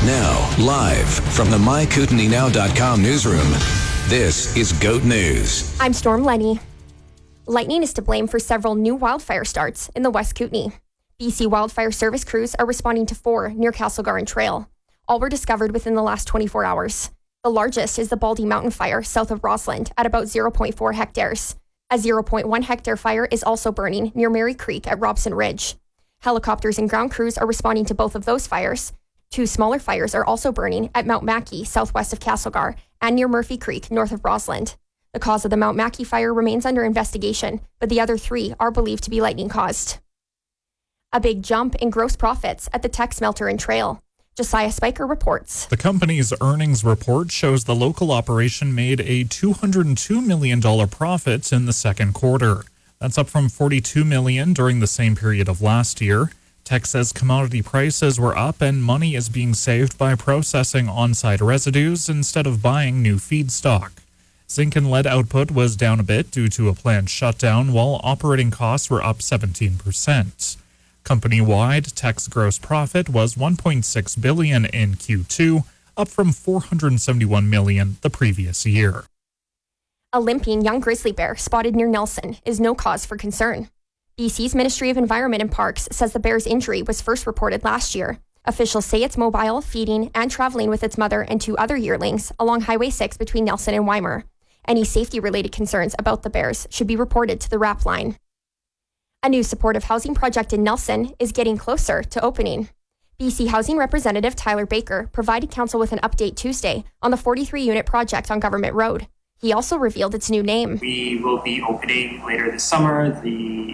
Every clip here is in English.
Now, live from the MyKootenays.com newsroom, this is GOAT News. I'm Storm Lenny. Lightning is to blame for several new wildfire starts in the West Kootenay. BC Wildfire Service crews are responding to 4 near Castlegarden Trail. All were discovered within the last 24 hours. The largest is the Baldy Mountain Fire south of Rossland at about 0.4 hectares. A 0.1 hectare fire is also burning near Mary Creek at Robson Ridge. Helicopters and ground crews are responding to both of those fires. 2 smaller fires are also burning at Mount Mackey, southwest of Castlegar, and near Murphy Creek, north of Rossland. The cause of the Mount Mackey fire remains under investigation, but the other 3 are believed to be lightning caused. A big jump in gross profits at the Teck Smelter and Trail. Josiah Spiker reports. The company's earnings report shows the local operation made a $202 million profit in the second quarter. That's up from $42 million during the same period of last year. Teck says commodity prices were up and money is being saved by processing on-site residues instead of buying new feedstock. Zinc and lead output was down a bit due to a planned shutdown, while operating costs were up 17%. Company-wide, Teck's gross profit was $1.6 billion in Q2, up from $471 million the previous year. A limping young grizzly bear spotted near Nelson is no cause for concern. BC's Ministry of Environment and Parks says the bear's injury was first reported last year. Officials say it's mobile, feeding, and traveling with its mother and 2 other yearlings along Highway 6 between Nelson and Weimar. Any safety-related concerns about the bears should be reported to the RAP line. A new supportive housing project in Nelson is getting closer to opening. BC Housing Representative Tyler Baker provided council with an update Tuesday on the 43-unit project on Government Road. He also revealed its new name. We will be opening later this summer a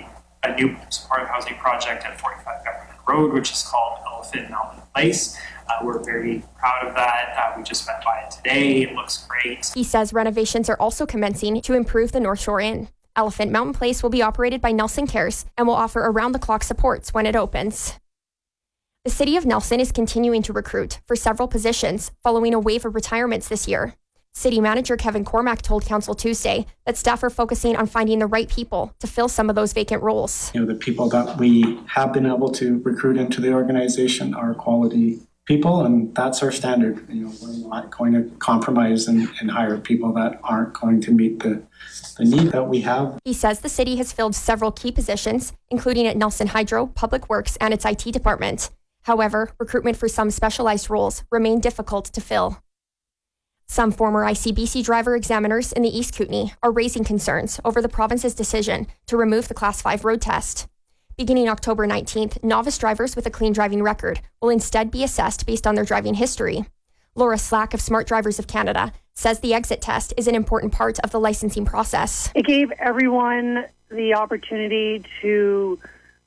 new supportive housing project at 45 Government Road, which is called Elephant Mountain Place. We're very proud of that. We just went by it today. It looks great. He says renovations are also commencing to improve the North Shore Inn. Elephant Mountain Place will be operated by Nelson Cares and will offer around-the-clock supports when it opens. The City of Nelson is continuing to recruit for several positions following a wave of retirements this year. City Manager Kevin Cormack told Council Tuesday that staff are focusing on finding the right people to fill some of those vacant roles. The people that we have been able to recruit into the organization are quality people, and that's our standard. We're not going to compromise and hire people that aren't going to meet the need that we have. He says the city has filled several key positions, including at Nelson Hydro, Public Works, and its IT department. However, recruitment for some specialized roles remain difficult to fill. Some former ICBC driver examiners in the East Kootenay are raising concerns over the province's decision to remove the Class 5 road test. Beginning October 19th, novice drivers with a clean driving record will instead be assessed based on their driving history. Laura Slack of Smart Drivers of Canada says the exit test is an important part of the licensing process. It gave everyone the opportunity to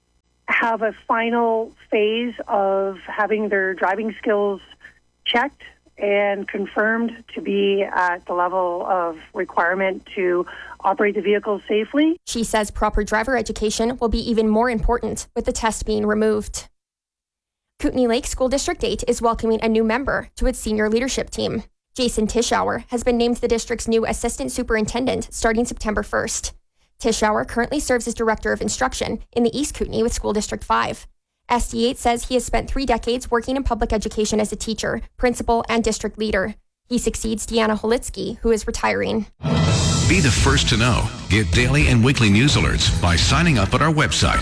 have a final phase of having their driving skills checked and confirmed to be at the level of requirement to operate the vehicle safely. She says proper driver education will be even more important with the test being removed. Kootenay Lake School District 8 is welcoming a new member to its senior leadership team. Jason Tischauer has been named the district's new assistant superintendent starting September 1st. Tischauer currently serves as director of instruction in the East Kootenay with School District 5. SD8 says he has spent 3 decades working in public education as a teacher, principal, and district leader. He succeeds Deanna Holitsky, who is retiring. Be the first to know. Get daily and weekly news alerts by signing up at our website,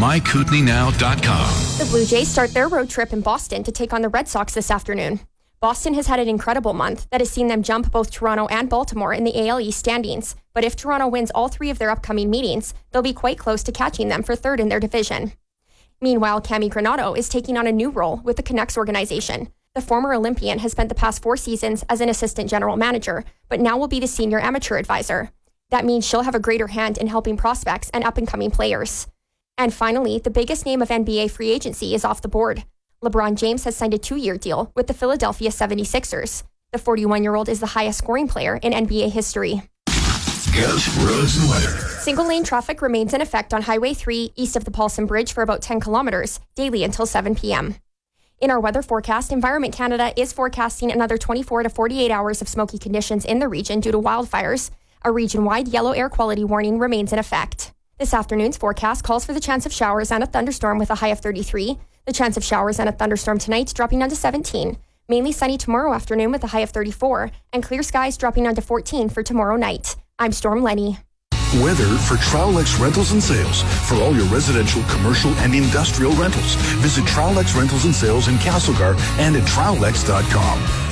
MyKootenays.com. The Blue Jays start their road trip in Boston to take on the Red Sox this afternoon. Boston has had an incredible month that has seen them jump both Toronto and Baltimore in the AL East standings. But if Toronto wins all 3 of their upcoming meetings, they'll be quite close to catching them for 3rd in their division. Meanwhile, Cami Granato is taking on a new role with the Canucks organization. The former Olympian has spent the past 4 seasons as an assistant general manager, but now will be the senior amateur advisor. That means she'll have a greater hand in helping prospects and up-and-coming players. And finally, the biggest name of NBA free agency is off the board. LeBron James has signed a 2-year deal with the Philadelphia 76ers. The 41-year-old is the highest scoring player in NBA history. GOAT roads and weather. Single-lane traffic remains in effect on Highway 3 east of the Paulson Bridge for about 10 kilometers daily until 7 p.m. In our weather forecast, Environment Canada is forecasting another 24 to 48 hours of smoky conditions in the region due to wildfires. A region-wide yellow air quality warning remains in effect. This afternoon's forecast calls for the chance of showers and a thunderstorm with a high of 33. The chance of showers and a thunderstorm tonight dropping down to 17. Mainly sunny tomorrow afternoon with a high of 34, and clear skies dropping down to 14 for tomorrow night. I'm Storm Lenny. Weather for Trowlex Rentals and Sales. For all your residential, commercial, and industrial rentals, visit Trowlex Rentals and Sales in Castlegar and at trowlex.com.